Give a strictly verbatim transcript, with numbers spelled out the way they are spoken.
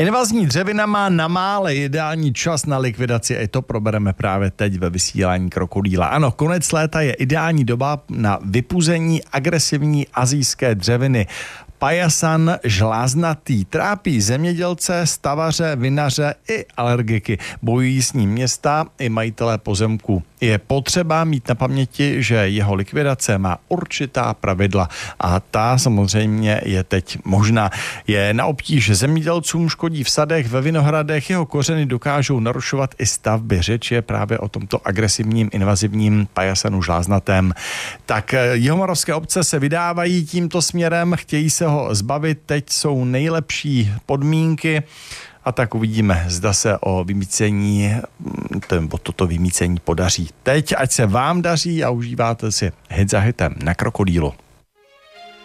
Invazní dřevina má na mále ideální čas na likvidaci a i to probereme právě teď ve vysílání Krokodýla. Ano, konec léta je ideální doba na vypuzení agresivní asijské dřeviny. Pajasan žláznatý trápí zemědělce, stavaře, vinaře i alergiky. Bojují s ním města i majitelé pozemků. Je potřeba mít na paměti, že jeho likvidace má určitá pravidla a ta samozřejmě je teď možná. Je na obtíž zemědělcům, škodí v sadech, ve vinohradech, jeho kořeny dokážou narušovat i stavby. Řeč je právě o tomto agresivním invazivním pajasanu žláznatém. Tak jihomoravské obce se vydávají tímto směrem, chtějí se ho zbavit, teď jsou nejlepší podmínky a tak uvidíme, zda se o vymýcení, nebo toto vymýcení podaří. Teď, ať se vám daří a užíváte si hit za hitem na Krokodýlu.